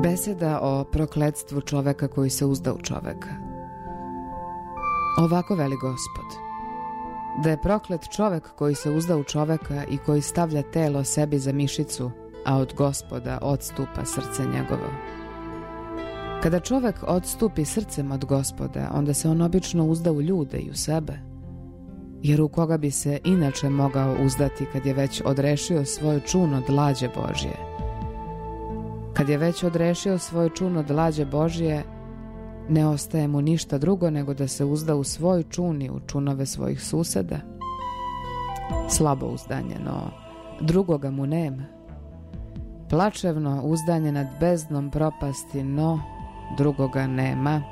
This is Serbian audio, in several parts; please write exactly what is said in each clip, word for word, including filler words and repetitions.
Beseda o prokletstvu čoveka koji se uzda u čoveka. Ovako veli Gospod: da je proklet čovek koji se uzda u čoveka i koji stavlja telo sebi za mišicu, a od Gospoda odstupa srce njegovo. Kada čovek odstupi srcem od Gospoda, onda se on obično uzda u ljude i u sebe, jer u koga bi se inače mogao uzdati kad je već odrešio svoj čun od lađe Božje. Kad je već odrešio svoj čun od lađe Božje, ne ostaje mu ništa drugo nego da se uzda u svoj čun i u čunove svojih suseda. Slabo uzdanje, no drugoga mu nema. Plačevno uzdanje nad bezdnom propasti, no drugoga nema.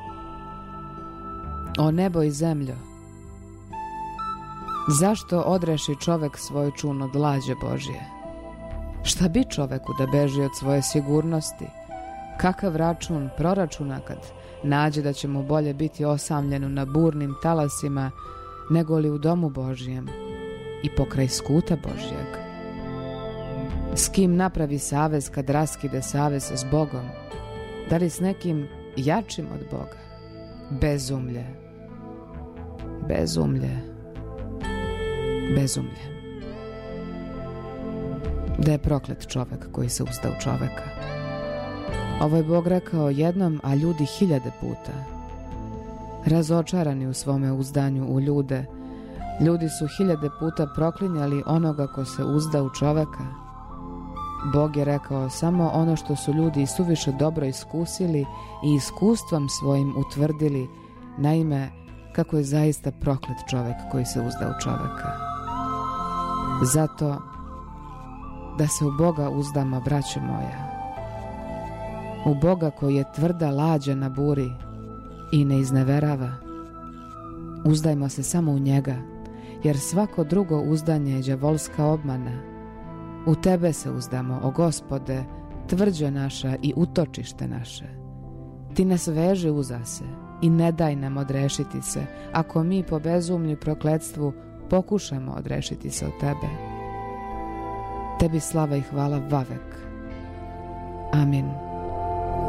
O nebo i zemljo, zašto odreši čovek svoj čun od lađe Božje? Šta bi čoveku da beži od svoje sigurnosti? Kakav račun proračuna kad nađe da će mu bolje biti osamljen na burnim talasima nego li u domu Božjem i pokraj skuta Božjeg? S kim napravi savez kad raskide savez s Bogom? Da li s nekim jačim od Boga? Bezumlje, bezumlje, bezumlje. Da je proklet čovek koji se uzda u čoveka. Ovo je Bog rekao jednom, a ljudi hiljade puta. Razočarani u svome uzdanju u ljude, ljudi su hiljade puta proklinjali onoga ko se uzda u čoveka. Bog je rekao samo ono što su ljudi suviše dobro iskusili i iskustvom svojim utvrdili, naime, kako je zaista proklet čovek koji se uzda u čoveka. Zato da se u Boga uzdamo, braćo moja, u Boga koji je tvrda lađa na buri i ne izneverava. Uzdajmo se samo u njega, jer svako drugo uzdanje je đavolska obmana. U tebe se uzdamo, o Gospode, tvrđe naša i utočište naše. Ti nas veži uza se i ne daj nam odrešiti se, ako mi po bezumlju i prokletstvu pokušamo odrešiti se od tebe. Tebi slava i hvala vavek. Amin.